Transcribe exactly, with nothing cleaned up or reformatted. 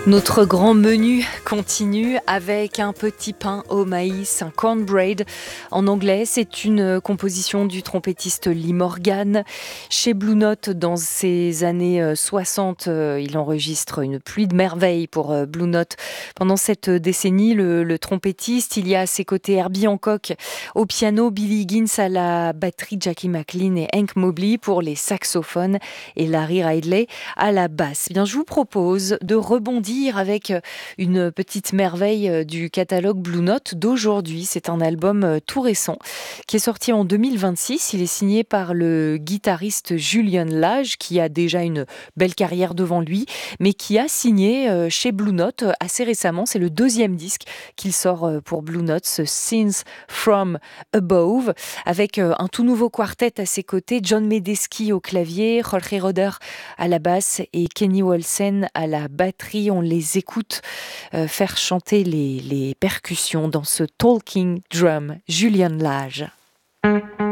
Notre grand menu continue avec un petit pain au maïs, un cornbread en anglais. C'est une composition du trompettiste Lee Morgan. Chez Blue Note, dans ces années soixante, il enregistre une pluie de merveilles pour Blue Note. Pendant cette décennie, le, le trompettiste, il y a à ses côtés Herbie Hancock au piano, Billy Higgins à la batterie, Jackie McLean et Hank Mobley pour les saxophones et Larry Ridley à la basse. Eh bien, je vous propose de rebondir avec une petite merveille du catalogue Blue Note d'aujourd'hui. C'est un album tout récent qui est sorti en deux mille vingt-six. Il est signé par le guitariste Julian Lage qui a déjà une belle carrière devant lui, mais qui a signé chez Blue Note assez récemment. C'est le deuxième disque qu'il sort pour Blue Note, ce Scenes from Above, avec un tout nouveau quartet à ses côtés, John Medeski au clavier, Jorge Roder à la basse et Kenny Wollesen à la batterie. On les écoute euh, faire chanter les, les percussions dans ce Talking Drum, Julian Lage.